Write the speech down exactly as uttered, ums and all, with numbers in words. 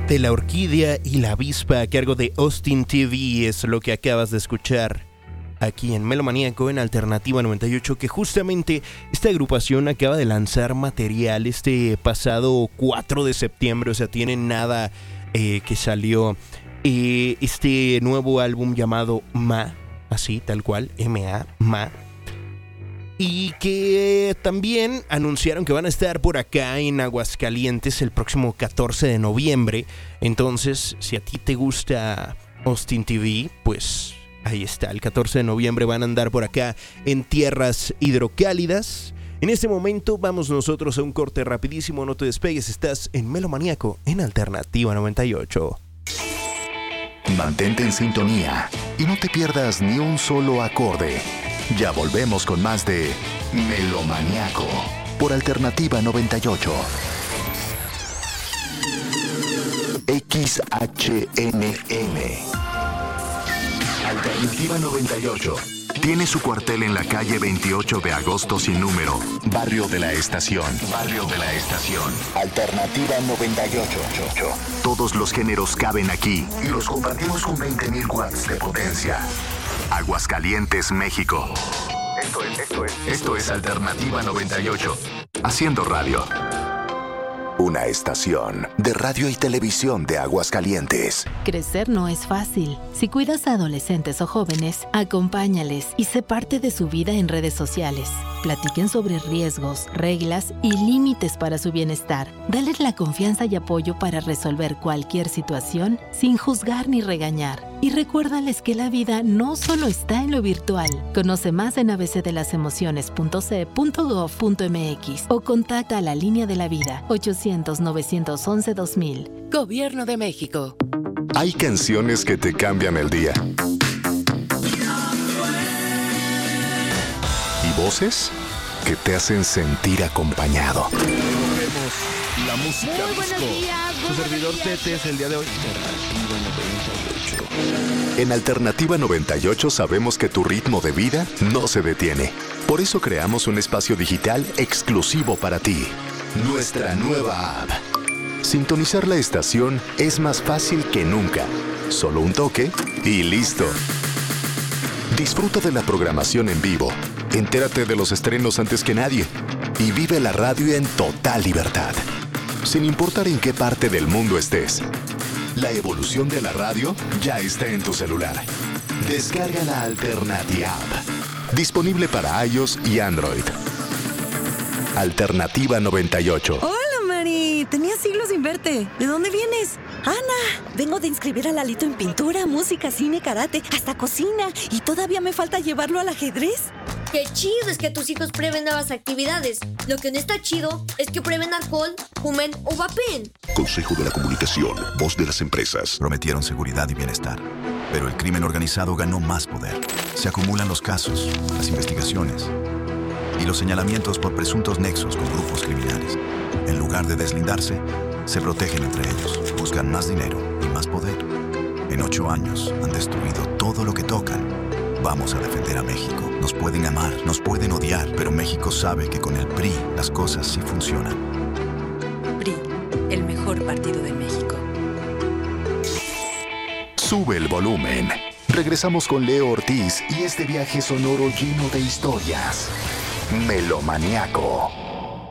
De la orquídea y la avispa a cargo de Austin T V es lo que acabas de escuchar aquí en Melomaníaco en Alternativa noventa y ocho, que justamente esta agrupación acaba de lanzar material este pasado cuatro de septiembre, o sea, tiene nada eh, que salió eh, este nuevo álbum llamado Ma, así tal cual, M A, Ma. Y que también anunciaron que van a estar por acá en Aguascalientes el próximo catorce de noviembre. Entonces, si a ti te gusta Austin T V, pues ahí está, el catorce de noviembre van a andar por acá en tierras hidrocálidas. En este momento vamos nosotros a un corte rapidísimo, no te despegues, estás en Melomaníaco en Alternativa noventa y ocho. Mantente en sintonía y no te pierdas ni un solo acorde. Ya volvemos con más de Melomaníaco por Alternativa noventa y ocho. X H N M Alternativa noventa y ocho tiene su cuartel en la calle veintiocho de agosto sin número, Barrio de la Estación. Barrio de la Estación. Alternativa noventa y ocho. Todos los géneros caben aquí y los compartimos con veinte mil watts de potencia. Aguascalientes, México. Esto es, esto es, esto es Alternativa noventa y ocho. Haciendo radio. Una estación de radio y televisión de Aguascalientes. Crecer no es fácil. Si cuidas a adolescentes o jóvenes, acompáñales y sé parte de su vida en redes sociales. Platiquen sobre riesgos, reglas y límites para su bienestar. Dales la confianza y apoyo para resolver cualquier situación sin juzgar ni regañar. Y recuérdales que la vida no solo está en lo virtual. Conoce más en a b c de las emociones punto c e punto gov punto m x o contacta a la Línea de la Vida ochocientos, novecientos once, dos mil. Gobierno de México. Hay canciones que te cambian el día. Y voces que te hacen sentir acompañado. La música Muy buenos disco. días, muy Su servidor buenos días. Tete es el día de hoy. En Alternativa noventa y ocho sabemos que tu ritmo de vida no se detiene. Por eso creamos un espacio digital exclusivo para ti. Nuestra nueva app. Sintonizar la estación es más fácil que nunca. Solo un toque y listo. Disfruta de la programación en vivo. Entérate de los estrenos antes que nadie. Y vive la radio en total libertad. Sin importar en qué parte del mundo estés. La evolución de la radio ya está en tu celular. Descarga la Alternativa App. Disponible para iOS y Android. Alternativa noventa y ocho. Hola, Mari. Tenía siglos sin verte. ¿De dónde vienes? Ana, vengo de inscribir a Lalito en pintura, música, cine, karate, hasta cocina. Y todavía me falta llevarlo al ajedrez. Qué chido es que tus hijos prueben nuevas actividades. Lo que no está chido es que prueben alcohol, fumen o vapen. Consejo de la Comunicación, voz de las empresas. Prometieron seguridad y bienestar, pero el crimen organizado ganó más poder. Se acumulan los casos, las investigaciones y los señalamientos por presuntos nexos con grupos criminales. En lugar de deslindarse, se protegen entre ellos, buscan más dinero y más poder. En ocho años han destruido todo lo que tocan. Vamos a defender a México. Nos pueden amar, nos pueden odiar, pero México sabe que con el P R I las cosas sí funcionan. P R I, el mejor partido de México. Sube el volumen. Regresamos con Leo Ortiz y este viaje sonoro lleno de historias. Melomaníaco.